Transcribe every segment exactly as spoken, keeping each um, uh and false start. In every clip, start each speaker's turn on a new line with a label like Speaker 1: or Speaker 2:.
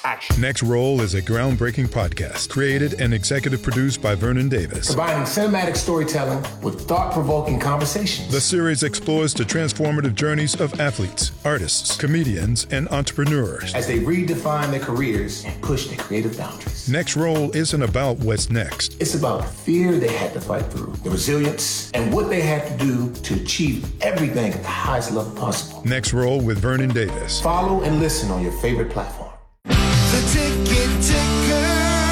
Speaker 1: action.
Speaker 2: Next Roll is a groundbreaking podcast created and executive produced by Vernon Davis.
Speaker 1: Combining cinematic storytelling with thought-provoking conversations.
Speaker 2: The series explores the transformative journeys of athletes, artists, comedians, and entrepreneurs
Speaker 1: as they redefine their careers and push their creative boundaries.
Speaker 2: Next Roll isn't about what's next.
Speaker 1: It's about the fear they had to fight through, the resilience, and what they had to do to achieve everything at the highest level possible.
Speaker 2: Next Roll with Vernon Davis.
Speaker 1: Follow and listen on your favorite platform.
Speaker 3: The Ticket Ticker.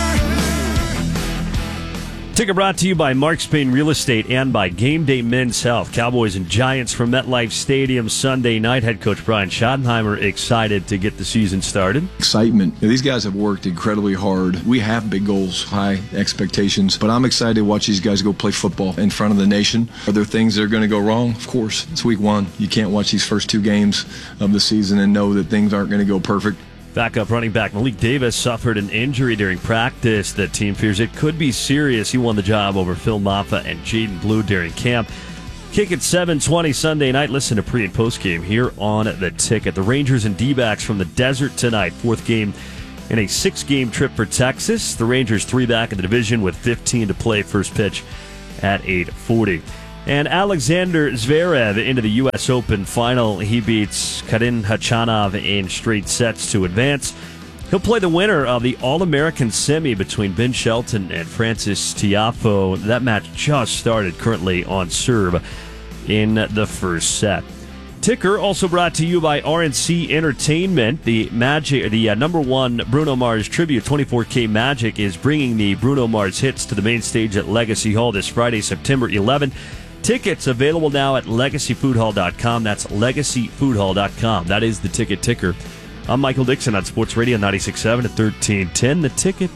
Speaker 4: Ticker brought to you by Mark Spain Real Estate and by Game Day Men's Health. Cowboys and Giants from MetLife Stadium Sunday night. Head coach Brian Schottenheimer excited to get the season started.
Speaker 5: Excitement. You know, these guys have worked incredibly hard. We have big goals, high expectations, but I'm excited to watch these guys go play football in front of the nation. Are there things that are going to go wrong? Of course. It's week one. You can't watch these first two games of the season and know that things aren't going to go perfect.
Speaker 4: Backup running back Malik Davis suffered an injury during practice. The team fears it could be serious. He won the job over Phil Maffa and Jaden Blue during camp. Kick at seven twenty Sunday night. Listen to pre- and post-game here on The Ticket. The Rangers and D-backs from the desert tonight. Fourth game in a six-game trip for Texas. The Rangers three back in the division with fifteen to play. First pitch at eight forty. And Alexander Zverev into the U S Open final. He beats Karin Khachanov in straight sets to advance. He'll play the winner of the All-American semi between Ben Shelton and Francis Tiafoe. That match just started currently on serve in the first set. Ticker also brought to you by R N C Entertainment. The Magic, the uh, number one Bruno Mars tribute, twenty-four K Magic, is bringing the Bruno Mars hits to the main stage at Legacy Hall this Friday, September eleventh. Tickets available now at legacy food hall dot com. That's legacy food hall dot com. That is the Ticket Ticker. I'm Michael Dixon on Sports Radio ninety-six point seven at thirteen ten. The Ticket.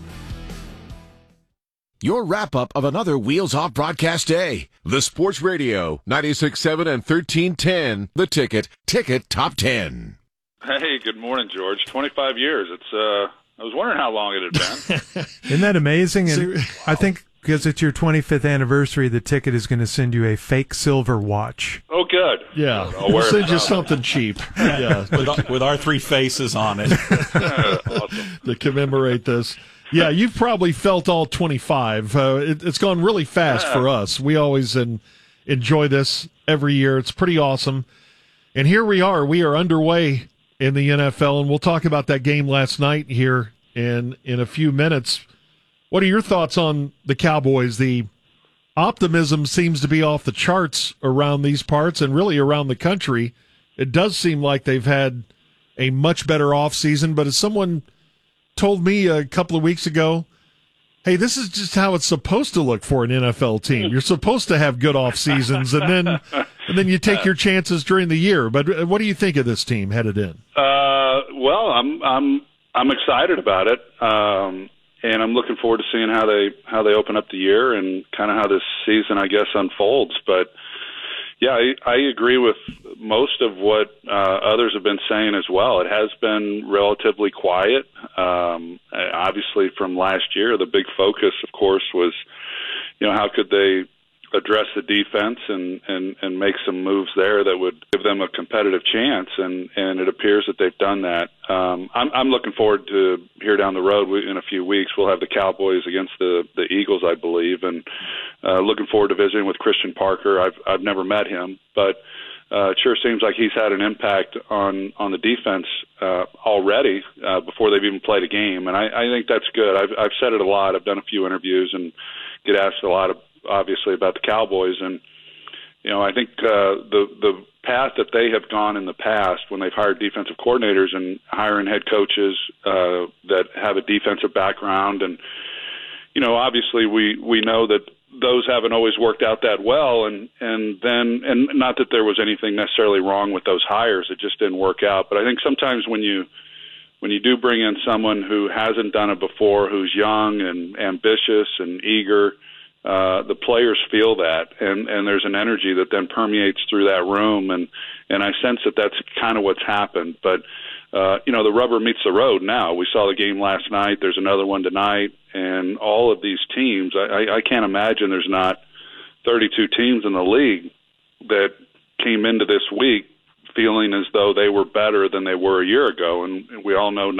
Speaker 6: Your wrap-up of another Wheels Off broadcast day. The Sports Radio ninety-six point seven and thirteen ten. The Ticket. Ticket Top ten.
Speaker 7: Hey, good morning, George. twenty-five years. It's uh, I was wondering how long it had been.
Speaker 8: Isn't that amazing? And wow. I think because it's your twenty-fifth anniversary, the Ticket is going to send you a fake silver watch.
Speaker 7: Oh, good.
Speaker 9: Yeah,
Speaker 7: I'll
Speaker 9: we'll send
Speaker 7: it
Speaker 9: you
Speaker 7: out.
Speaker 9: something cheap. Yeah,
Speaker 10: with, our, with our three faces on it
Speaker 7: awesome.
Speaker 9: to commemorate this. Yeah, you've probably felt all twenty-five. Uh, it, it's gone really fast
Speaker 7: yeah.
Speaker 9: for us. We always en- enjoy this every year. It's pretty awesome. And here we are. We are underway in the N F L, and we'll talk about that game last night here in in a few minutes. What are your thoughts on the Cowboys? The optimism seems to be off the charts around these parts and really around the country. It does seem like they've had a much better offseason, but as someone told me a couple of weeks ago, hey, this is just how it's supposed to look for an N F L team. You're supposed to have good off seasons, and then and then you take your chances during the year. But what do you think of this team headed in?
Speaker 7: Uh, well, I'm I'm I'm excited about it, um, and I'm looking forward to seeing how they how they open up the year and kind of how this season, I guess, unfolds. But yeah, I, I agree with most of what uh, others have been saying as well. It has been relatively quiet. Um, obviously, from last year, the big focus, of course, was, you know, how could they address the defense and, and, and make some moves there that would give them a competitive chance, and, and it appears that they've done that. Um, I'm, I'm looking forward to here down the road in a few weeks. We'll have the Cowboys against the, the Eagles, I believe, and uh, looking forward to visiting with Christian Parker. I've I've never met him, but uh, it sure seems like he's had an impact on, on the defense uh, already uh, before they've even played a game, and I, I think that's good. I've I've said it a lot. I've done a few interviews and get asked a lot of obviously about the Cowboys, and you know, I think uh, the the path that they have gone in the past when they've hired defensive coordinators and hiring head coaches uh, that have a defensive background, and you know, obviously we we know that those haven't always worked out that well, and and then and not that there was anything necessarily wrong with those hires, it just didn't work out. But I think sometimes when you when you do bring in someone who hasn't done it before, who's young and ambitious and eager, Uh, the players feel that, and, and there's an energy that then permeates through that room, and, and I sense that that's kind of what's happened. But, uh, you know, the rubber meets the road now. We saw the game last night. There's another one tonight, and all of these teams, I, I, I can't imagine there's not thirty-two teams in the league that came into this week feeling as though they were better than they were a year ago, and we all know not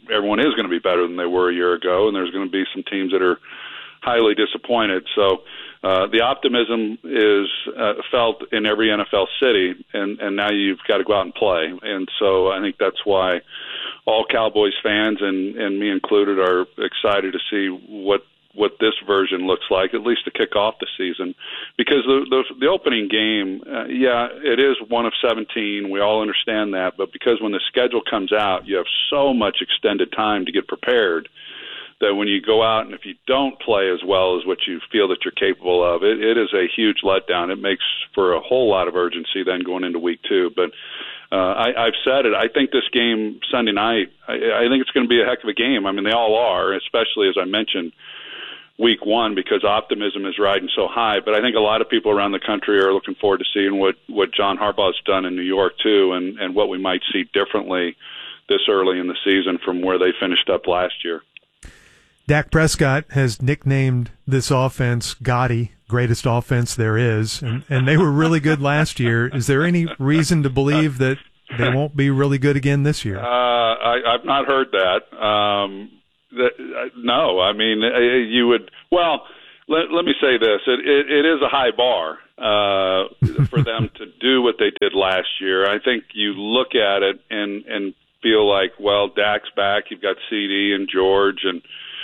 Speaker 7: everyone is going to be better than they were a year ago, and there's going to be some teams that are highly disappointed. So uh, the optimism is uh, felt in every N F L city, and, and now you've got to go out and play. And so I think that's why all Cowboys fans, and, and me included, are excited to see what what this version looks like, at least to kick off the season. Because the the, the opening game, uh, yeah, it is one of seventeen. We all understand that. But because when the schedule comes out, you have so much extended time to get prepared that when you go out and if you don't play as well as what you feel that you're capable of, it, it is a huge letdown. It makes for a whole lot of urgency then going into week two. But uh, I, I've said it. I think this game Sunday night, I, I think it's going to be a heck of a game. I mean, they all are, especially as I mentioned, week one, because optimism is riding so high. But I think a lot of people around the country are looking forward to seeing what, what John Harbaugh's done in New York, too, and, and what we might see differently this early in the season from where they finished up last year.
Speaker 8: Dak Prescott has nicknamed this offense Gotti, greatest offense there is, and, and they were really good last year. Is there any reason to believe that they won't be really good again this year?
Speaker 7: Uh, I, I've not heard that. Um, that uh, no, I mean, uh, you would, well, let, let me say this. It, it, it is a high bar uh, for them to do what they did last year. I think you look at it and, and feel like, well, Dak's back. You've got C D and George, and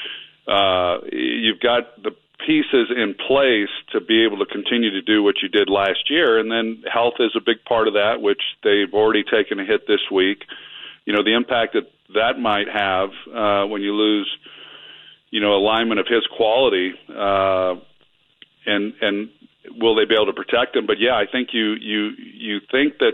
Speaker 7: Uh, you've got the pieces in place to be able to continue to do what you did last year, and then health is a big part of that, which they've already taken a hit this week. You know, the impact that that might have uh, when you lose, you know, a lineman of his quality, uh, and and will they be able to protect him? But yeah, I think you you you think that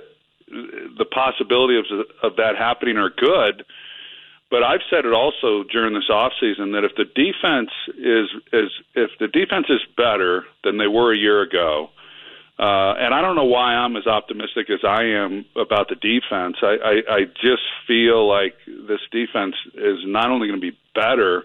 Speaker 7: the possibility of of that happening are good. But I've said it also during this offseason that if the defense is is if the defense is better than they were a year ago, uh, and I don't know why I'm as optimistic as I am about the defense. I, I, I just feel like this defense is not only going to be better.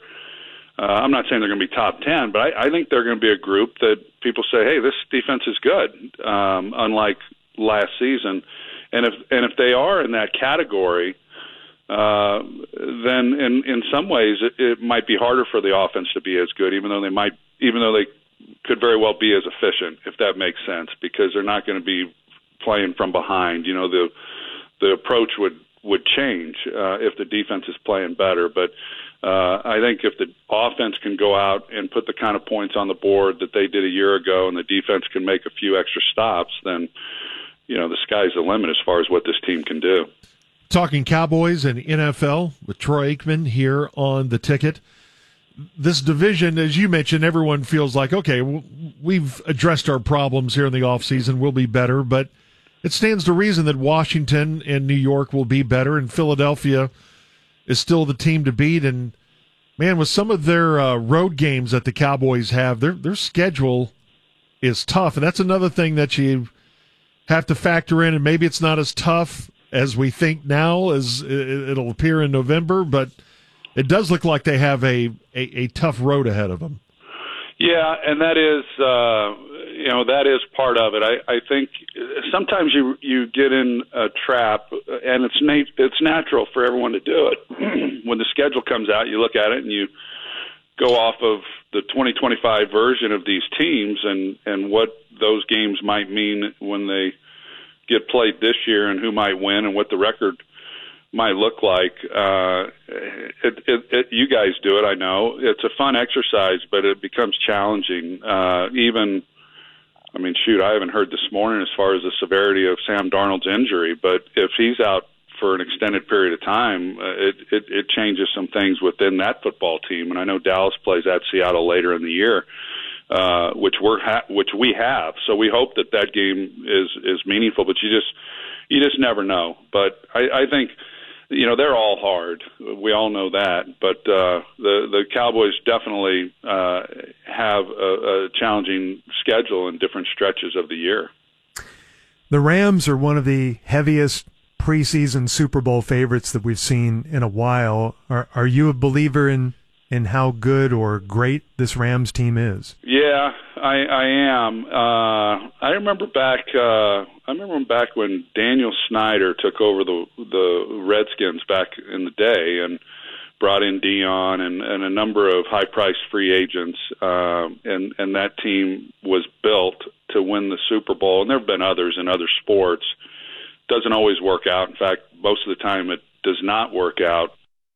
Speaker 7: Uh, I'm not saying they're going to be top ten, but I, I think they're going to be a group that people say, "Hey, this defense is good," um, unlike last season. And if and if they are in that category, Uh, then in, in some ways it, it might be harder for the offense to be as good, even though they might, even though they could very well be as efficient, if that makes sense, because they're not going to be playing from behind. You know, the the approach would would change uh, if the defense is playing better. But uh, I think if the offense can go out and put the kind of points on the board that they did a year ago, and the defense can make a few extra stops, then you know the sky's the limit as far as what this team can do.
Speaker 9: Talking Cowboys and N F L with Troy Aikman here on The Ticket. This division, as you mentioned, everyone feels like, okay, we've addressed our problems here in the offseason. We'll be better. But it stands to reason that Washington and New York will be better, and Philadelphia is still the team to beat. And, man, with some of their uh, road games that the Cowboys have, their their schedule is tough. And that's another thing that you have to factor in, and maybe it's not as tough as we think now, as it'll appear in November, but it does look like they have a, a, a tough road ahead of them.
Speaker 7: Yeah, and that is, uh, you know, that is part of it. I, I think sometimes you you get in a trap, and it's nat- it's natural for everyone to do it. When the schedule comes out, you look at it and you go off of the twenty twenty-five version of these teams and, and what those games might mean when they get played this year and who might win and what the record might look like. Uh, it, it, it, you guys do it, I know. It's a fun exercise, but it becomes challenging. Uh, even, I mean, shoot, I haven't heard this morning as far as the severity of Sam Darnold's injury, but if he's out for an extended period of time, uh, it, it, it changes some things within that football team. And I know Dallas plays at Seattle later in the year. Uh, which we're ha- which we have, so we hope that that game is is meaningful. But you just you just never know. But I, I think you know they're all hard. We all know that. But uh, the the Cowboys definitely uh, have a, a challenging schedule in different stretches of the year.
Speaker 8: The Rams are one of the heaviest preseason Super Bowl favorites that we've seen in a while. Are are you a believer in? in how good or great this Rams team is?
Speaker 7: Yeah, I, I am. Uh, I remember back. Uh, I remember back when Daniel Snyder took over the the Redskins back in the day, and brought in Dion and, and a number of high-priced free agents, um, and, and that team was built to win the Super Bowl. And there have been others in other sports. Doesn't always work out. In fact, most of the time it does not work out.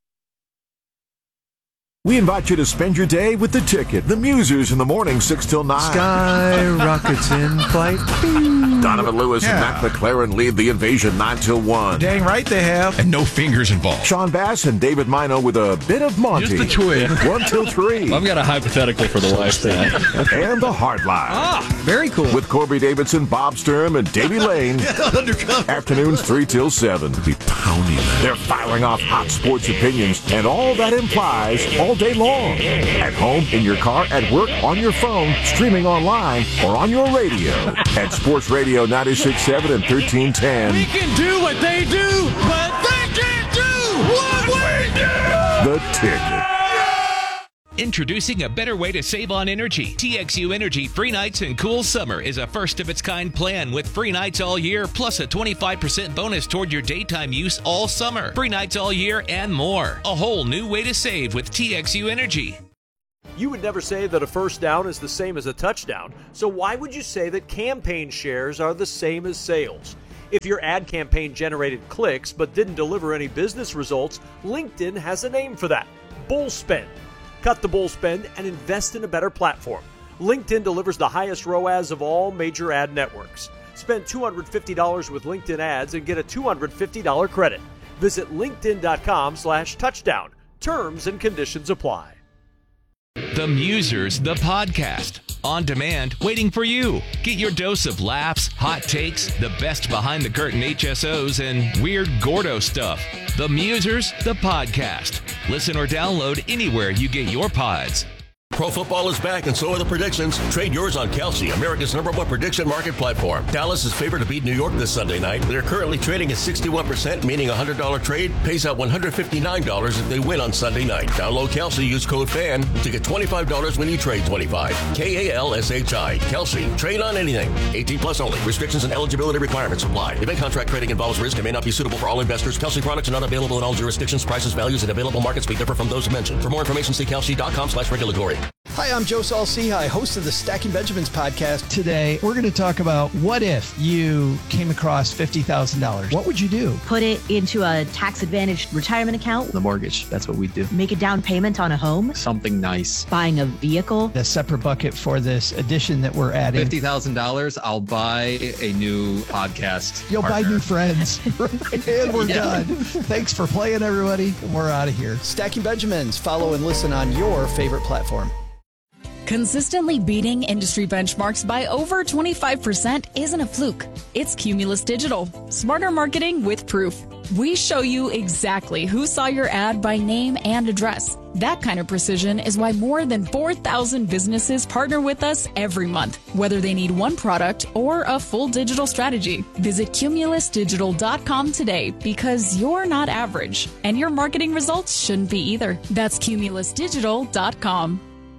Speaker 6: We invite you to spend your day with The Ticket, the Musers in the morning, six till nine.
Speaker 8: Sky rockets in flight.
Speaker 6: Donovan Lewis
Speaker 11: Yeah.
Speaker 6: and Matt McLaren lead the invasion nine till one.
Speaker 11: Dang right they have. And no fingers involved.
Speaker 6: Sean Bass and David Mino with a bit of Monty.
Speaker 12: Just a twin.
Speaker 6: one till three.
Speaker 12: I've got a hypothetical for the wife thing.
Speaker 6: And the Hard Line.
Speaker 12: Ah, very cool.
Speaker 6: With Corby Davidson, Bob Sturm, and Davey Lane. Afternoons three till seven. Be pounding them. They're firing off hot sports opinions and all that implies all day long. At home, in your car, at work, on your phone, streaming online, or on your radio. At Sports Radio ninety-six point seven and thirteen ten.
Speaker 3: We can do what they do, but they can't do what we do.
Speaker 6: The Ticket.
Speaker 13: Introducing a better way to save on energy. T X U Energy Free Nights and Cool Summer is a first-of-its-kind plan with free nights all year, plus a twenty-five percent bonus toward your daytime use all summer. Free nights all year and more. A whole new way to save with T X U Energy.
Speaker 14: You would never say that a first down is the same as a touchdown, so why would you say that campaign shares are the same as sales? If your ad campaign generated clicks but didn't deliver any business results, LinkedIn has a name for that: bull spend. Cut the bull spend and invest in a better platform. LinkedIn delivers the highest R O A S of all major ad networks. Spend two hundred fifty dollars with LinkedIn ads and get a two hundred fifty dollars credit. Visit linkedin.com slash touchdown. Terms and conditions apply.
Speaker 13: The Musers, the podcast. On demand, waiting for you. Get your dose of laughs, hot takes, the best behind-the-curtain H S Os, and weird Gordo stuff. The Musers, the podcast. Listen or download anywhere you get your pods.
Speaker 15: Pro football is back, and so are the predictions. Trade yours on Kelsey, America's number one prediction market platform. Dallas is favored to beat New York this Sunday night. They're currently trading at sixty-one percent, meaning a one hundred dollars trade pays out one hundred fifty-nine dollars if they win on Sunday night. Download Kelsey, use code FAN to get twenty-five dollars when you trade twenty-five dollars. K A L S H I. Kelsey. Trade on anything. eighteen plus only. Restrictions and eligibility requirements apply. Event contract trading involves risk and may not be suitable for all investors. Kelsey products are not available in all jurisdictions. Prices, values, and available markets may differ from those mentioned. For more information, see kelsey.com slash regulatory.
Speaker 16: Hi, I'm Joe Saul-Sehy, host of the Stacking Benjamins podcast. Today, we're going to talk about what if you came across fifty thousand dollars. What would you do?
Speaker 17: Put it into a tax-advantaged retirement account.
Speaker 18: The mortgage, that's what we do.
Speaker 17: Make a down payment on a home.
Speaker 18: Something nice.
Speaker 17: Buying a vehicle.
Speaker 16: A separate bucket for this addition that we're adding.
Speaker 18: fifty thousand dollars, I'll buy a new podcast
Speaker 16: You'll
Speaker 18: partner.
Speaker 16: buy new friends. And we're
Speaker 18: Yeah.
Speaker 16: done. Thanks for playing, everybody. We're out of here. Stacking Benjamins. Follow and listen on your favorite platform.
Speaker 19: Consistently beating industry benchmarks by over twenty-five percent isn't a fluke. It's Cumulus Digital. Smarter marketing with proof. We show you exactly who saw your ad by name and address. That kind of precision is why more than four thousand businesses partner with us every month, whether they need one product or a full digital strategy. Visit cumulus digital dot com today because you're not average, and your marketing results shouldn't be either. That's cumulus digital dot com.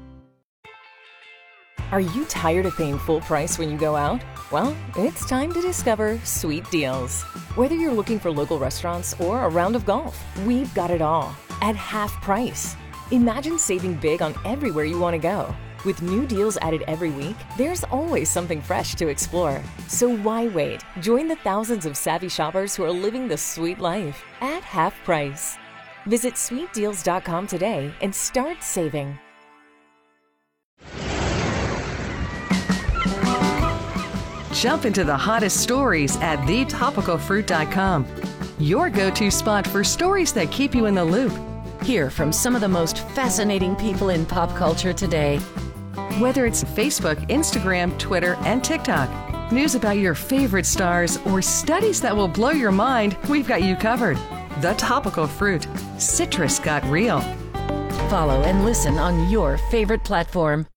Speaker 20: Are you tired of paying full price when you go out? Well, it's time to discover Sweet Deals. Whether you're looking for local restaurants or a round of golf, we've got it all at half price. Imagine saving big on everywhere you want to go. With new deals added every week, there's always something fresh to explore. So why wait? Join the thousands of savvy shoppers who are living the sweet life at half price. Visit sweet deals dot com today and start saving.
Speaker 21: Jump into the hottest stories at the topical fruit dot com. Your go-to spot for stories that keep you in the loop.
Speaker 22: Hear from some of the most fascinating people in pop culture today.
Speaker 21: Whether it's Facebook, Instagram, Twitter, and TikTok, news about your favorite stars, or studies that will blow your mind, we've got you covered. The Topical Fruit. Citrus got real.
Speaker 22: Follow and listen on your favorite platform.